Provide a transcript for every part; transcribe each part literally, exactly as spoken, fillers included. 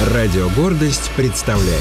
Радио «Гордость» представляет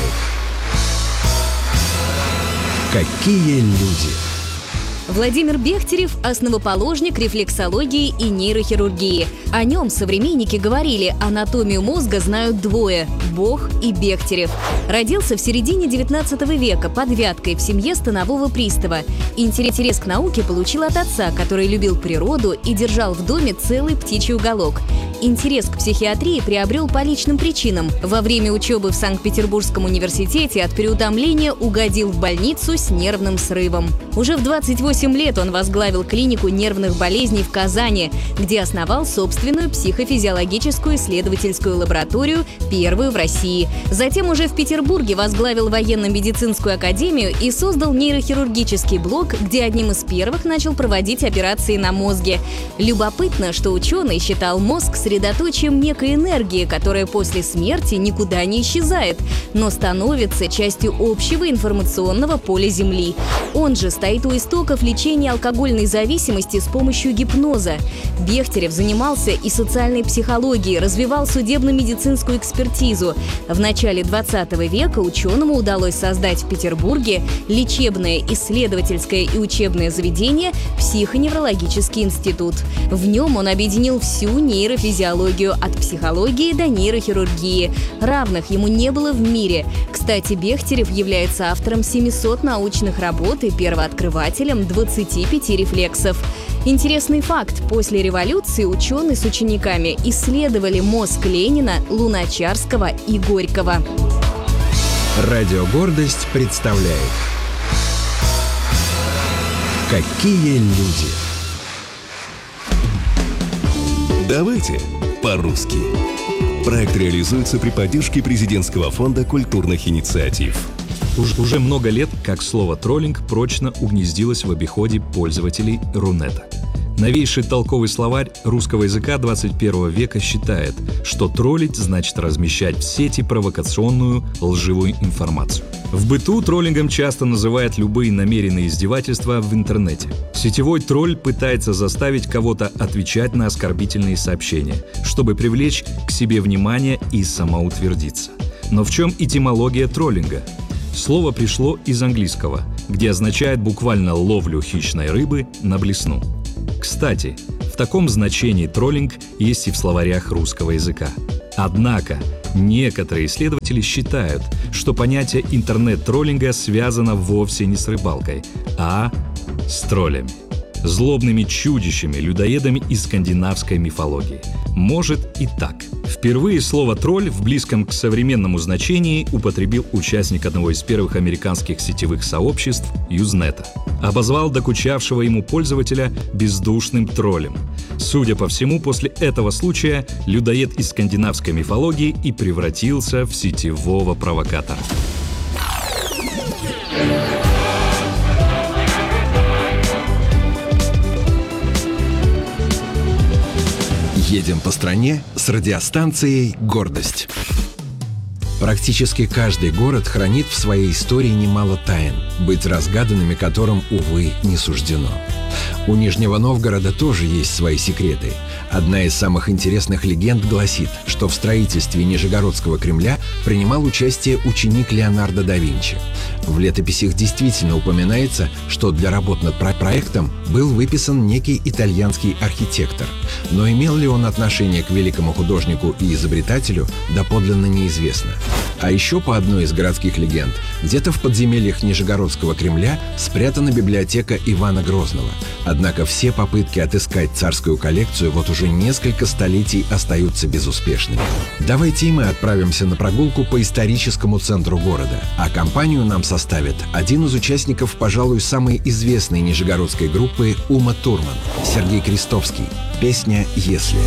«Какие люди». Владимир Бехтерев – основоположник рефлексологии и нейрохирургии. О нем современники говорили: анатомию мозга знают двое – Бог и Бехтерев. Родился в середине девятнадцатого века под Вяткой в семье станового пристава. Интерес к науке получил от отца, который любил природу и держал в доме целый птичий уголок. Интерес к психиатрии приобрел по личным причинам. Во время учебы в Санкт-Петербургском университете от переутомления угодил в больницу с нервным срывом. Уже в двадцать восемь лет он возглавил клинику нервных болезней в Казани, где основал собственную психофизиологическую исследовательскую лабораторию, первую в России. Затем уже в Петербурге возглавил военно-медицинскую академию и создал нейрохирургический блок, где одним из первых начал проводить операции на мозге. Любопытно, что ученый считал мозг средоточием некой энергии, которая после смерти никуда не исчезает, но становится частью общего информационного поля Земли. Он же стоит у истоков лечения алкогольной зависимости с помощью гипноза. Бехтерев занимался и социальной психологией, развивал судебно-медицинскую экспертизу. В начале двадцатого века ученому удалось создать в Петербурге лечебное, исследовательское и учебное заведение «Психоневрологический институт». В нем он объединил всю нейрофизиологию от психологии до нейрохирургии. Равных ему не было в мире. Кстати, Бехтерев является автором семисот научных работ и первооткрывателем двадцати пяти рефлексов. Интересный факт: после революции ученые с учениками исследовали мозг Ленина, Луначарского и Горького. Радио «Гордость» представляет «Какие люди». Давайте по-русски. Проект реализуется при поддержке Президентского фонда культурных инициатив. Уж уже много лет, как слово «троллинг» прочно угнездилось в обиходе пользователей Рунета. Новейший толковый словарь русского языка двадцать первого века считает, что троллить значит размещать в сети провокационную, лживую информацию. В быту троллингом часто называют любые намеренные издевательства в интернете. Сетевой тролль пытается заставить кого-то отвечать на оскорбительные сообщения, чтобы привлечь к себе внимание и самоутвердиться. Но в чем этимология троллинга? Слово пришло из английского, где означает буквально ловлю хищной рыбы на блесну. Кстати, в таком значении троллинг есть и в словарях русского языка. Однако, некоторые исследователи считают, что понятие интернет-троллинга связано вовсе не с рыбалкой, а с троллями. Злобными чудищами, людоедами из скандинавской мифологии. Может и так. Впервые слово «тролль» в близком к современному значении употребил участник одного из первых американских сетевых сообществ Юзнета. Обозвал докучавшего ему пользователя бездушным троллем. Судя по всему, после этого случая людоед из скандинавской мифологии и превратился в сетевого провокатора. Едем по стране с радиостанцией «Гордость». Практически каждый город хранит в своей истории немало тайн, быть разгаданными которым, увы, не суждено. У Нижнего Новгорода тоже есть свои секреты. Одна из самых интересных легенд гласит, что в строительстве Нижегородского Кремля принимал участие ученик Леонардо да Винчи. В летописях действительно упоминается, что для работ над проектом был выписан некий итальянский архитектор. Но имел ли он отношение к великому художнику и изобретателю, доподлинно неизвестно. А еще по одной из городских легенд, где-то в подземельях Нижегородского Кремля спрятана библиотека Ивана Грозного. Однако все попытки отыскать царскую коллекцию вот уже несколько столетий остаются безуспешными. Давайте и мы отправимся на прогулку по историческому центру города, а компанию нам составит один из участников, пожалуй, самой известной нижегородской группы Ума Турман – Сергей Крестовский. Песня «Если».